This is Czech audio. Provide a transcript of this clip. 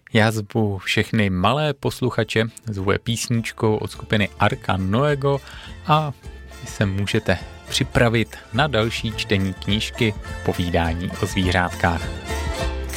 Já zvu všechny malé posluchače, zvu je písničkou od skupiny Arka Noego a vy se můžete připravit na další čtení knížky Povídání o zvířátkách.